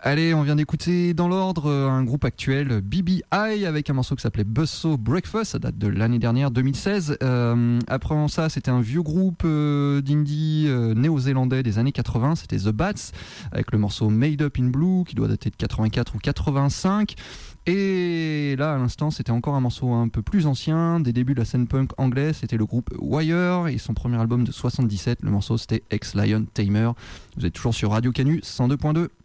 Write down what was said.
Allez, on vient d'écouter dans l'ordre un groupe actuel, BBI, avec un morceau qui s'appelait Buzzsaw Breakfast, ça date de l'année dernière, 2016. Après ça, c'était un vieux groupe d'indie néo-zélandais des années 80, c'était The Bats, avec le morceau Made Up in Blue, qui doit dater de 84 ou 85. Et là, à l'instant, c'était encore un morceau un peu plus ancien, des débuts de la scène punk anglaise, c'était le groupe Wire, et son premier album de 77, le morceau c'était Ex-Lion Tamer. Vous êtes toujours sur Radio Canu 102.2.